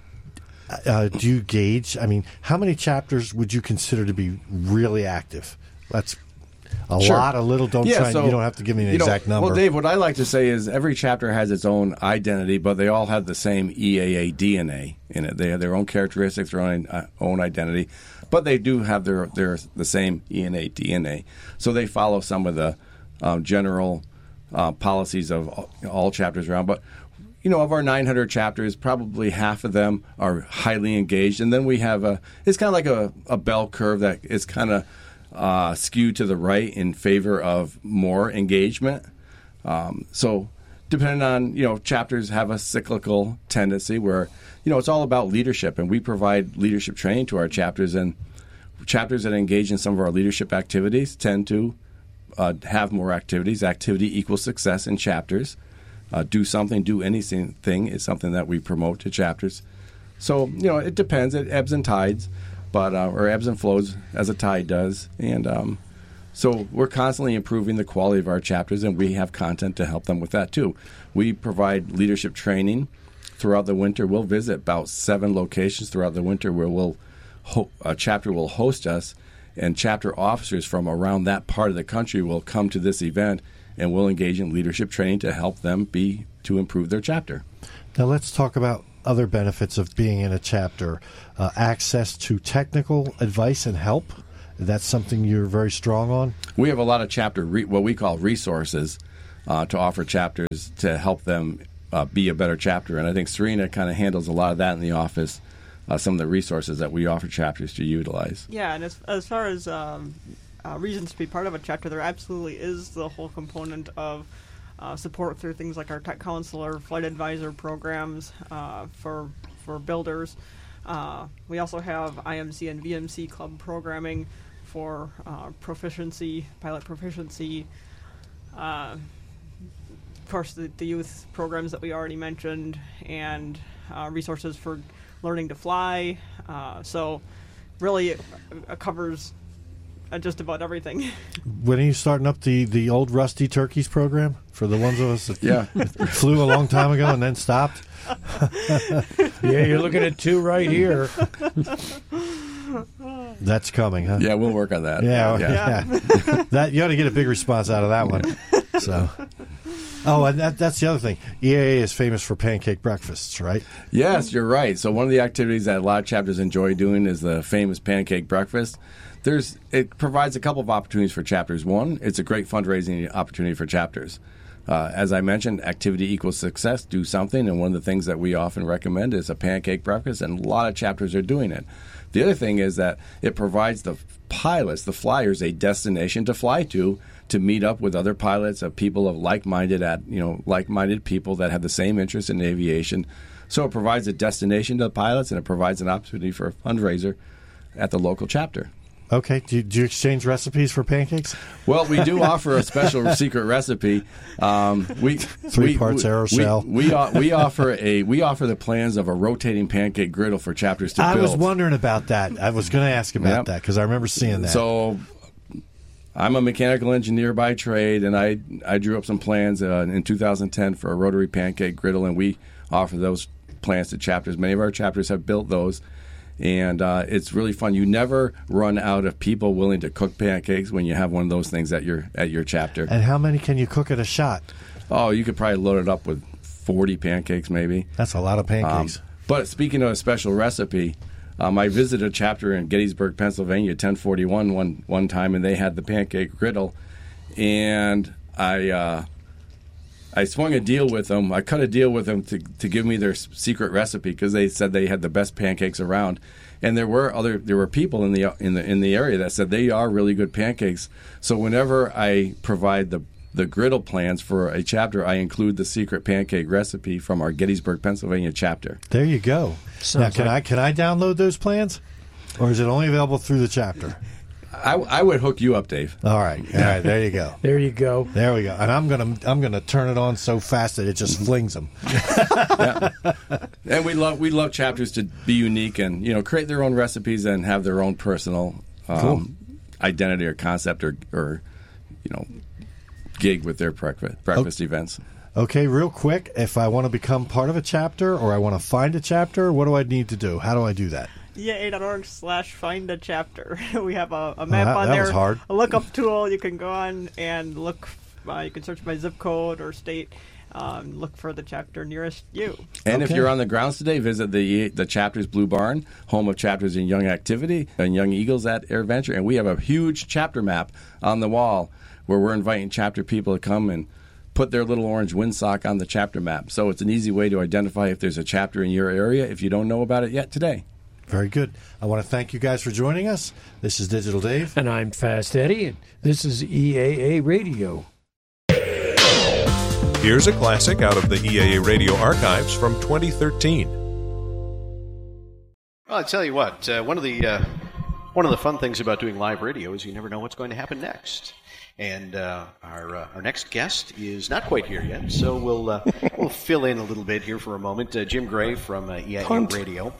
you gauge? I mean, how many chapters would you consider to be really active? That's a lot, a little. You don't have to give me an exact number. Well, Dave, what I like to say is every chapter has its own identity, but they all have the same EAA DNA in it. They have their own characteristics, their own identity, but they do have the same EAA DNA. So they follow some of the general policies of all chapters around. But of our 900 chapters, probably half of them are highly engaged, and then we have it's kind of like a bell curve that is kind of skewed to the right in favor of more engagement. So depending on, chapters have a cyclical tendency where, it's all about leadership, and we provide leadership training to our chapters, and chapters that engage in some of our leadership activities tend to have more activities. Activity equals success in chapters. Do anything is something that we promote to chapters. So, it depends. It ebbs and tides. Or ebbs and flows as a tide does. And so we're constantly improving the quality of our chapters, and we have content to help them with that, too. We provide leadership training throughout the winter. We'll visit about 7 locations throughout the winter where a chapter will host us, and chapter officers from around that part of the country will come to this event, and we'll engage in leadership training to help them to improve their chapter. Now let's talk about other benefits of being in a chapter. Access to technical advice and help. That's something you're very strong on? We have a lot of chapter, what we call resources, to offer chapters to help them be a better chapter. And I think Serena kind of handles a lot of that in the office, some of the resources that we offer chapters to utilize. Yeah, and as far as reasons to be part of a chapter, there absolutely is the whole component of support through things like our tech counselor, flight advisor programs for builders. We also have IMC and VMC club programming for proficiency, pilot proficiency. Of course, the youth programs that we already mentioned, and resources for learning to fly. So really it covers just about everything. When are you starting up the old Rusty Turkeys program for the ones of us that flew a long time ago and then stopped? Yeah, you're looking at 2 right here. That's coming, huh? Yeah, we'll work on that. Yeah. That you ought to get a big response out of that one. So, and that's the other thing. EAA is famous for pancake breakfasts, right? Yes, you're right. So one of the activities that a lot of chapters enjoy doing is the famous pancake breakfast. It provides a couple of opportunities for chapters. One, it's a great fundraising opportunity for chapters. As I mentioned, activity equals success. Do something, and one of the things that we often recommend is a pancake breakfast, and a lot of chapters are doing it. The other thing is that it provides the pilots, the flyers, a destination to fly to meet up with other pilots, of people of like-minded people that have the same interest in aviation. So it provides a destination to the pilots, and it provides an opportunity for a fundraiser at the local chapter. Okay. Do you exchange recipes for pancakes? Well, we do offer a special secret recipe. 3 parts aerosol. We offer the plans of a rotating pancake griddle for chapters to build. I was wondering about that. I was going to ask about that because I remember seeing that. So I'm a mechanical engineer by trade, and I drew up some plans in 2010 for a rotary pancake griddle, and we offer those plans to chapters. Many of our chapters have built those. And it's really fun. You never run out of people willing to cook pancakes when you have one of those things at your chapter. And how many can you cook at a shot? Oh, you could probably load it up with 40 pancakes maybe. That's a lot of pancakes. But speaking of a special recipe, I visited a chapter in Gettysburg, Pennsylvania, 1041 one time, and they had the pancake griddle. And I swung a deal with them. I cut a deal with them to give me their secret recipe because they said they had the best pancakes around. And there were people in the area that said they are really good pancakes. So whenever I provide the griddle plans for a chapter, I include the secret pancake recipe from our Gettysburg, Pennsylvania chapter. There you go. Now, can I download those plans, or is it only available through the chapter? I would hook you up, Dave. All right. There you go. There you go. There we go. And I'm gonna turn it on so fast that it just flings them. And we love chapters to be unique and create their own recipes and have their own personal identity or concept or gig with their breakfast events. Okay, real quick. If I want to become part of a chapter or I want to find a chapter, what do I need to do? How do I do that? EAA.org/find a chapter. We have a map on there. That was hard. A lookup tool. You can go on and look. You can search by zip code or state. Look for the chapter nearest you. And if you're on the grounds today, visit the Chapters Blue Barn, home of Chapters in Young Activity and Young Eagles at AirVenture. And we have a huge chapter map on the wall where we're inviting chapter people to come and put their little orange windsock on the chapter map. So it's an easy way to identify if there's a chapter in your area if you don't know about it yet today. Very good. I want to thank you guys for joining us. This is Digital Dave. And I'm Fast Eddie, and this is EAA Radio. Here's a classic out of the EAA Radio archives from 2013. Well, I tell you what, one of the fun things about doing live radio is you never know what's going to happen next. And our next guest is not quite here yet, so we'll fill in a little bit here for a moment. Jim Gray from EIA Radio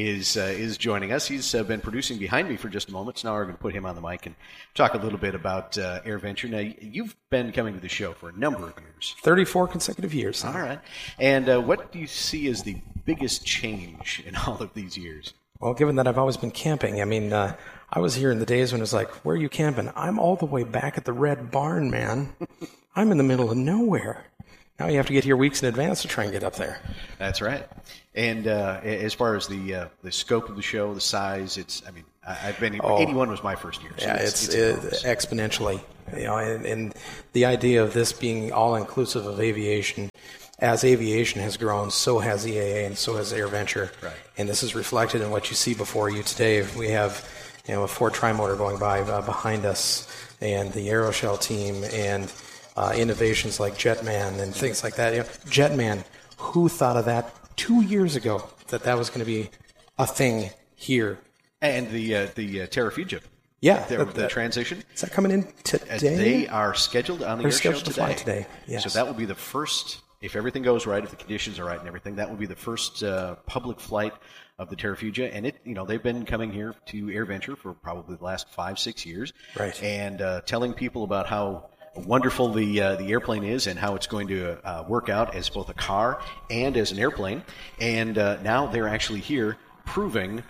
is joining us. He's been producing behind me for just a moment, so now we're going to put him on the mic and talk a little bit about AirVenture. Now, you've been coming to the show for a number of years. 34 consecutive years. All right. And what do you see as the biggest change in all of these years? Well, given that I've always been camping, I mean, I was here in the days when it was like, where are you camping? I'm all the way back at the Red Barn, man. I'm in the middle of nowhere. Now you have to get here weeks in advance to try and get up there. That's right. And as far as the scope of the show, the size, I've been here. 81 was my first year. So yeah, it's exponentially. And the idea of this being all-inclusive of aviation, as aviation has grown, so has EAA and so has AirVenture. Right. And this is reflected in what you see before you today. We have a Ford Trimotor going by behind us, and the Aeroshell team, and innovations like Jetman and things like that. Jetman, who thought of that 2 years ago, that was going to be a thing here? And the Terrafugia. Yeah. The transition. Is that coming in today? They are scheduled on the air show to fly today. Yes. So that will be the first, if everything goes right, if the conditions are right and everything, that will be the first public flight of the Terrafugia. And they've been coming here to AirVenture for probably the last 5-6 years. Right. And telling people about how wonderful the airplane is and how it's going to work out as both a car and as an airplane. And now they're actually here proving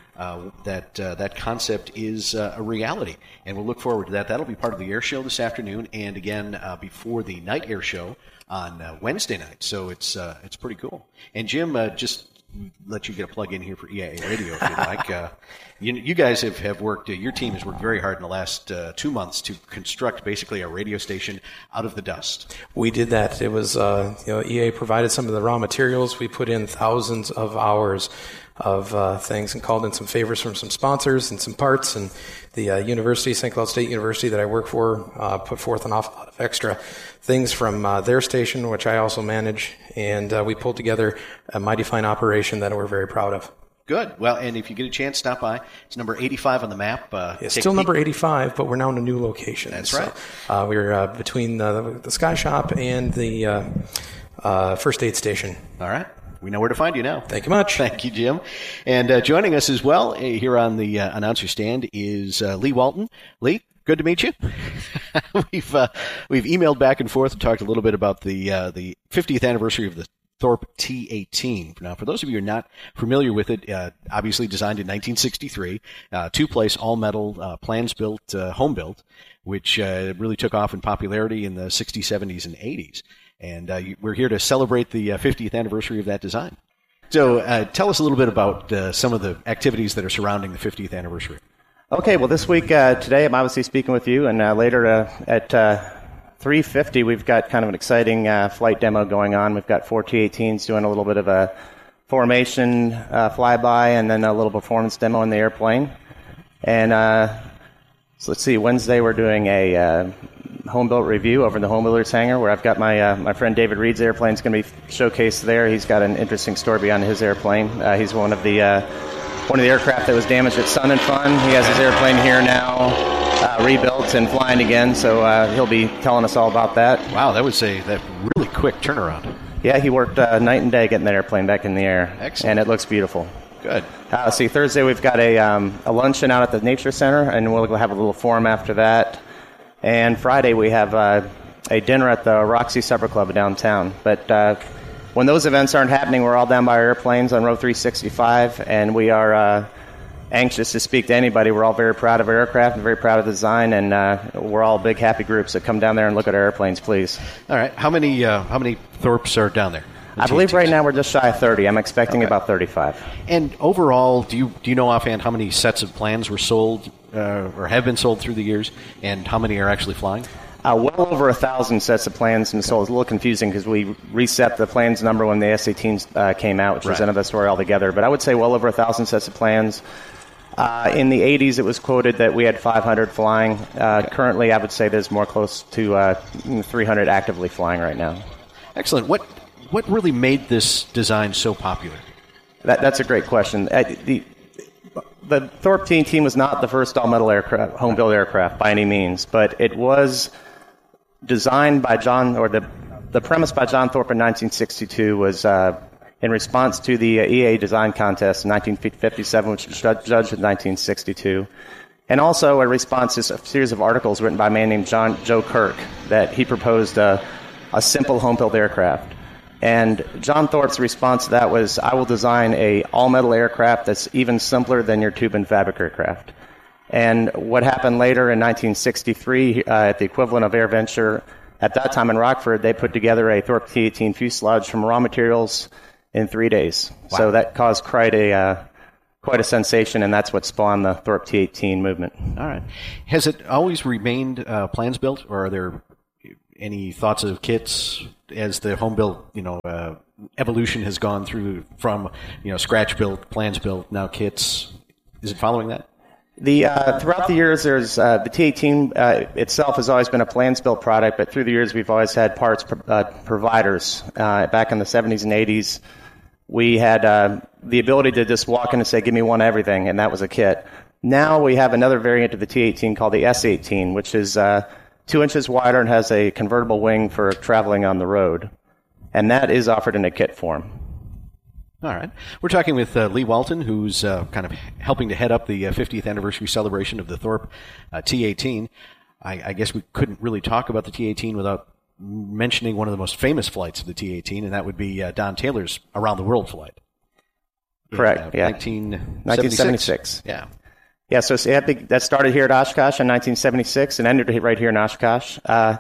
that concept is a reality. And we'll look forward to that. That'll be part of the air show this afternoon, and again before the night air show on Wednesday night. So it's pretty cool. And Jim, just let you get a plug in here for EIA Radio if you'd like. You guys have worked, your team has worked very hard in the last 2 months to construct basically a radio station out of the dust. We did that. It was, EA provided some of the raw materials. We put in thousands of hours of things and called in some favors from some sponsors and some parts. And the university, St. Cloud State University that I work for, put forth an awful lot of extra things from their station, which I also manage. And we pulled together a mighty fine operation that we're very proud of. Good. Well, and if you get a chance, stop by. It's number 85 on the map. It's still number 85, but we're now in a new location. That's right. So, we're between the Sky Shop and the First Aid Station. All right. We know where to find you now. Thank you much. Thank you, Jim. And joining us as well here on the announcer stand is Lee Walton. Lee, good to meet you. We've emailed back and forth and talked a little bit about the 50th anniversary of the Thorpe T-18. Now, for those of you who are not familiar with it, obviously designed in 1963, two-place, all-metal, plans-built, home-built, which really took off in popularity in the 60s, 70s, and 80s. And we're here to celebrate the 50th anniversary of that design. So tell us a little bit about some of the activities that are surrounding the 50th anniversary. Okay, well, this week, today, I'm obviously speaking with you, and later at 3:50, we've got kind of an exciting flight demo going on. We've got 4 T-18s doing a little bit of a formation flyby and then a little performance demo in the airplane. And so let's see, Wednesday we're doing a home-built review over in the Home Builders Hangar, where I've got my friend David Reed's airplane is going to be showcased there. He's got an interesting story behind his airplane. He's one of the aircraft that was damaged at Sun and Fun. He has his airplane here now, rebuilt and flying again, so he'll be telling us all about that. Wow, that was that really quick turnaround. Yeah, he worked night and day getting that airplane back in the air. Excellent. And it looks beautiful. Good. See, Thursday we've got a luncheon out at the Nature Center, and we'll have a little forum after that. And Friday we have a dinner at the Roxy Supper Club downtown. But when those events aren't happening, we're all down by our airplanes on row 365, and we are anxious to speak to anybody. We're all very proud of our aircraft and very proud of the design, and we're all big, happy groups that come down there and look at our airplanes, please. All right. How many Thorpes are down there? I believe right now we're just shy of 30. I'm expecting about 35. And overall, do you know offhand how many sets of plans were sold or have been sold through the years, and how many are actually flying? Well over 1,000 sets of plans and sold. It's a little confusing because we reset the plans number when the S-18s came out, which was another story altogether. But I would say well over 1,000 sets of plans. In the 80s, it was quoted that we had 500 flying. Currently, I would say there's more close to 300 actively flying right now. Excellent. What really made this design so popular? That's a great question. The Thorpe T-18 was not the first all-metal aircraft, home-built aircraft by any means, but it was designed by John, or the premise by John Thorpe in 1962 was in response to the EAA design contest in 1957, which was judged in 1962. And also a response to a series of articles written by a man named Joe Kirk that he proposed a simple home-built aircraft. And John Thorpe's response to that was, I will design a all-metal aircraft that's even simpler than your tube and fabric aircraft. And what happened later in 1963 at the equivalent of AirVenture, at that time in Rockford, they put together a Thorpe T-18 fuselage from raw materials in 3 days. Wow. So that caused quite a sensation, and that's what spawned the Thorpe T-18 movement. All right. Has it always remained plans built, or are there any thoughts of kits as the home built, evolution has gone through from, scratch built, plans built, now kits? Is it following that? Throughout the years, there's the T-18 itself has always been a plans-built product, but through the years we've always had parts providers. Back in the 70s and 80s, we had the ability to just walk in and say, give me one everything, and that was a kit. Now we have another variant of the T-18 called the S-18, which is 2 inches wider and has a convertible wing for traveling on the road, and that is offered in a kit form. All right. We're talking with Lee Walton, who's kind of helping to head up the 50th anniversary celebration of the Thorpe T-18. I guess we couldn't really talk about the T-18 without mentioning one of the most famous flights of the T-18, and that would be Don Taylor's Around the World flight. Correct, yeah. 1976. Yeah. Yeah, so that started here at Oshkosh in 1976 and ended right here in Oshkosh.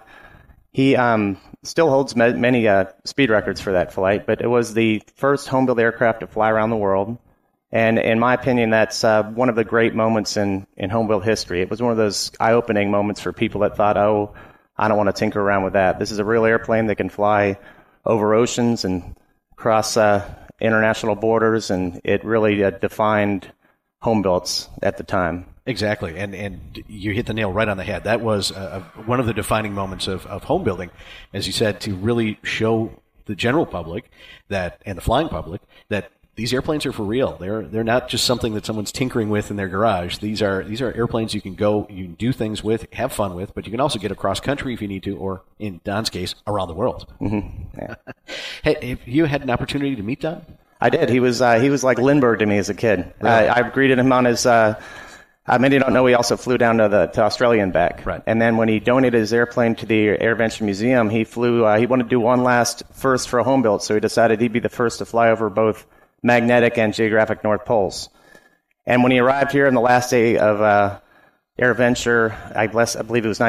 He still holds many speed records for that flight, but it was the first home-built aircraft to fly around the world. And in my opinion, that's one of the great moments in home-built history. It was one of those eye-opening moments for people that thought, oh, I don't want to tinker around with that. This is a real airplane that can fly over oceans and cross international borders, and it really defined home-builts at the time. Exactly, and you hit the nail right on the head. That was one of the defining moments of home building, as you said, to really show the general public and the flying public that these airplanes are for real. They're not just something that someone's tinkering with in their garage. These are airplanes you can do things with, have fun with, but you can also get across country if you need to, or in Don's case, around the world. Mm-hmm. Yeah. Hey, have you had an opportunity to meet Don? I did. He was like Lindbergh to me as a kid. Really? I greeted him on his. Many don't know he also flew down to Australia and back. Right. And then when he donated his airplane to the AirVenture Museum, he flew. He wanted to do one last first for a home built, so he decided he'd be the first to fly over both magnetic and geographic North Poles. And when he arrived here on the last day of AirVenture, I believe it was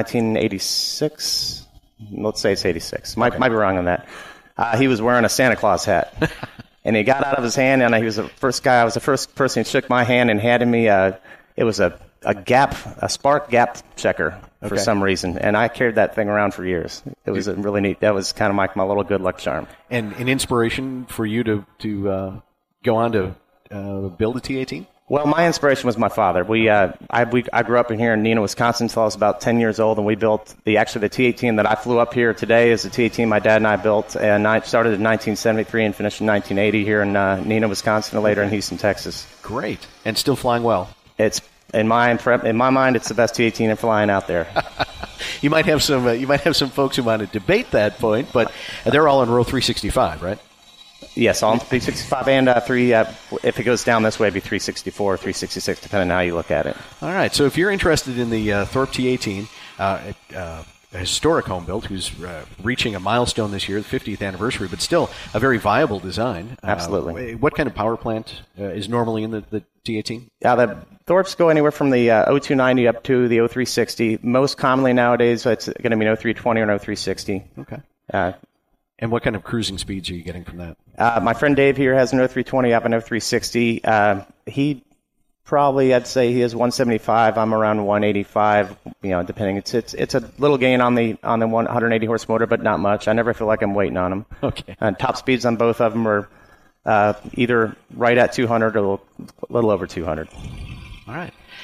1986. Let's say it's 86. Might be wrong on that. He was wearing a Santa Claus hat. And he got out of his hand, and he was the first guy. I was the first person who shook my hand and handed me it was a Spark gap checker for some reason, and I carried that thing around for years. It was really neat. That was kind of my little good luck charm. And an inspiration for you to go on to build a T-18? Well, my inspiration was my father. I grew up in here in Neenah, Wisconsin until I was about 10 years old, and we built the T-18 that I flew up here today is the T-18 my dad and I built, and I started in 1973 and finished in 1980 here in Neenah, Wisconsin, and later in Houston, Texas. Great. And still flying well. It's in my mind, it's the best T-18 in flying out there. You might have some folks who want to debate that point, but they're all in row 365, right? Yes, all 365 and 3. If it goes down this way, it'd be 364 or 366, depending on how you look at it. All right. So if you're interested in the Thorpe T-18, a historic home built who's reaching a milestone this year, the 50th anniversary, but still a very viable design. Absolutely. What kind of power plant is normally in the T-18? The Thorpes go anywhere from the 0290 up to the 0360. Most commonly nowadays, it's going to be an 0320 or an 0360. Okay. And what kind of cruising speeds are you getting from that? My friend Dave here has an 0320 up an 0360. He probably, I'd say he is 175. I'm around 185. Depending. It's a little gain on the 180 horse motor, but not much. I never feel like I'm waiting on them. Okay. Top speeds on both of them are either right at 200 or a little over 200. All right.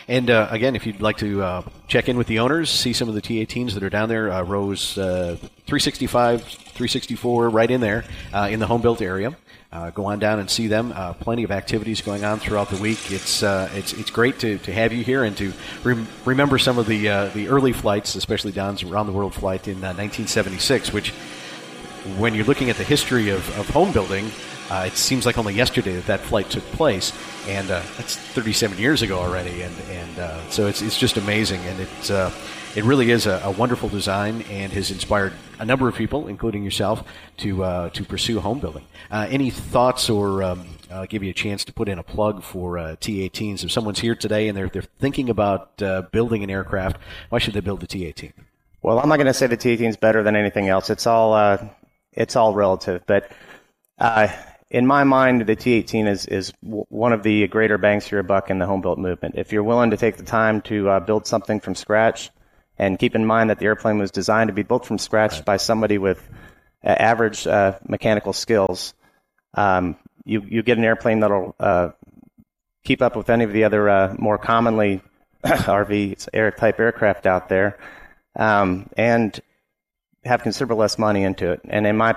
And again, if you'd like to check in with the owners, see some of the T-18s that are down there, rows 365, 364, right in there in the home-built area. Go on down and see them. Plenty of activities going on throughout the week. It's great to have you here and to remember some of the early flights, especially Don's Around the World flight in 1976, which, when you're looking at the history of home building, it seems like only yesterday that flight took place, and that's 37 years ago already, and so it's just amazing, and it really is a wonderful design and has inspired a number of people, including yourself, to pursue home building. Any thoughts, or I'll give you a chance to put in a plug for T-18s. If someone's here today and they're thinking about building an aircraft, why should they build the T-18? Well, I'm not going to say the T-18 is better than anything else. It's all relative, but in my mind, the T-18 is one of the greater bangs for your buck in the home-built movement. If you're willing to take the time to build something from scratch, and keep in mind that the airplane was designed to be built from scratch by somebody with average mechanical skills, you get an airplane that'll keep up with any of the other more commonly RV-type aircraft out there, and have considerably less money into it. And in my